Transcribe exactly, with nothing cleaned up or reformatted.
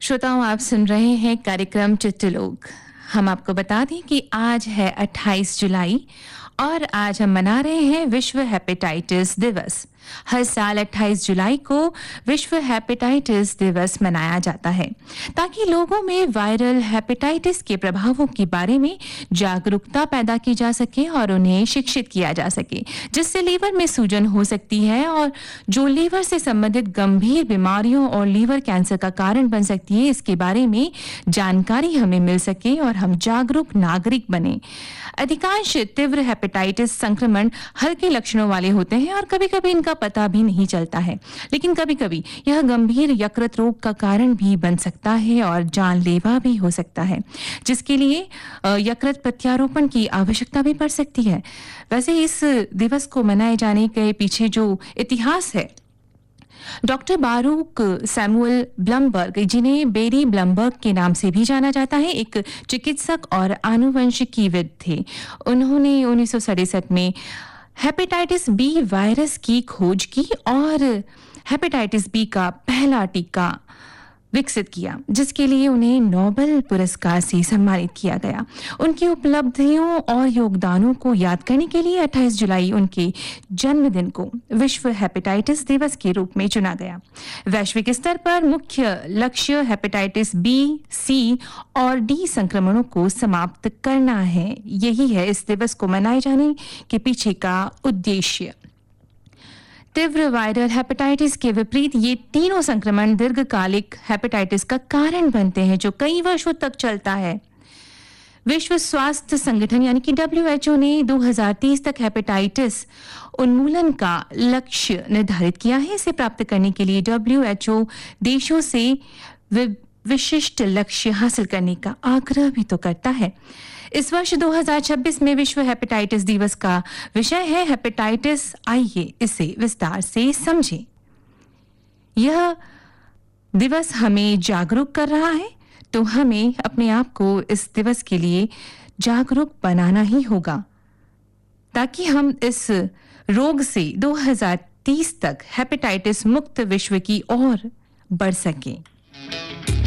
श्रोताओं, आप सुन रहे हैं कार्यक्रम चिट्ठलोक। हम आपको बता दें कि आज है अट्ठाईस जुलाई और आज हम मना रहे हैं विश्व हेपेटाइटिस दिवस। हर साल अट्ठाईस जुलाई को विश्व हेपेटाइटिस दिवस मनाया जाता है ताकि लोगों में वायरल हेपेटाइटिस के प्रभावों के बारे में जागरूकता पैदा की जा सके और उन्हें शिक्षित किया जा सके, जिससे लीवर में सूजन हो सकती है और जो लीवर से संबंधित गंभीर बीमारियों और लीवर कैंसर का कारण बन सकती है, इसके बारे में जानकारी हमें मिल सके और हम जागरूक नागरिक बने। अधिकांश तीव्र हेपेटाइटिस संक्रमण हल्के लक्षणों वाले होते हैं और कभी-कभी इनका पता भी नहीं चलता है, लेकिन कभी-कभी यह गंभीर यकृत रोग का कारण भी बन सकता है और जानलेवा भी हो सकता है, जिसके लिए यकृत प्रत्यारोपण की आवश्यकता भी पड़ सकती है। वैसे इस दिवस को मनाए जाने के पीछे जो इतिहास है, डॉक्टर बारूक सैमुअल ब्लमबर्ग, जिन्हें बेरी ब्लमबर्ग के नाम से भी जाना जाता है, एक चिकित्सक और आनुवंशिकीविद थे। उन्होंने उन्नीस सौ सड़सठ में हेपेटाइटिस बी वायरस की खोज की और हेपेटाइटिस बी का पहला टीका विकसित किया, जिसके लिए उन्हें नोबेल पुरस्कार से सम्मानित किया गया। उनकी उपलब्धियों और योगदानों को याद करने के लिए अट्ठाईस जुलाई उनके जन्मदिन को विश्व हेपेटाइटिस दिवस के रूप में चुना गया। वैश्विक स्तर पर मुख्य लक्ष्य हेपेटाइटिस बी, सी और डी संक्रमणों को समाप्त करना है। यही है इस दिवस को मनाए जाने के पीछे का उद्देश्य। तीव्र वायरल हेपेटाइटिस के विपरीत ये तीनों संक्रमण दीर्घकालिक हेपेटाइटिस का कारण बनते हैं, जो कई वर्षों तक चलता है। विश्व स्वास्थ्य संगठन यानी कि डब्ल्यू एच ओ ने दो हज़ार तीस तक हेपेटाइटिस उन्मूलन का लक्ष्य निर्धारित किया है। इसे प्राप्त करने के लिए डब्ल्यू एच ओ देशों से विशिष्ट लक्ष्य हासिल करने का आग्रह भी तो करता है। इस वर्ष दो हज़ार छब्बीस में विश्व हेपेटाइटिस दिवस का विषय है हेपेटाइटिस। आइए इसे विस्तार से समझें। यह दिवस हमें जागरूक कर रहा है, तो हमें अपने आप को इस दिवस के लिए जागरूक बनाना ही होगा, ताकि हम इस रोग से दो हज़ार तीस तक हेपेटाइटिस मुक्त विश्व की ओर बढ़ सकें।